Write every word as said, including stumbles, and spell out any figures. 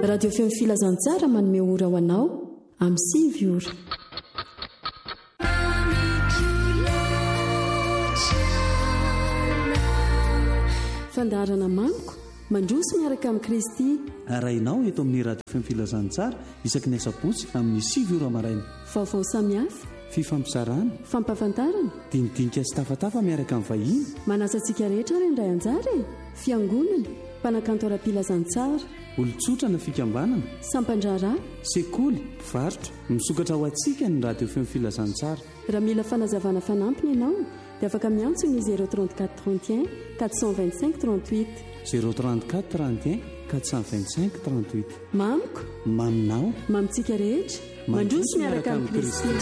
radio feo filazantsara manome ora ho anao amin'ny sivy ora. Fandarana maniko mandroso miaraka amin'ny Kristy. Arainao eto amin'ny radio feo filazantsara isaky ny asabotsy amin'ny sivy ora maraina. Vaovao samihafa, fifampizarana, fampahafantarana, dindinika sy tafatafa miaraka amin'ny vahiny. Manasa antsika rehetra ary indray anjara, fiangonana, mpanakanto ara-pilazantsara, olon-tsotra na fikambanana, sampandrara, sekoly, mpivarotra, misokatra ho antsika ny radio feo filazantsara. Raha mila fanazavana fanampiny ianao dia afaka miantso ny zéro trente-quatre trente et un quatre cent vingt-cinq trente-huit zéro trente-quatre trente et un quatre cent vingt-cinq trente-huit. Mamiko, maminao, mamitsika rehetra mandroso miaraka amin'ny Kristy.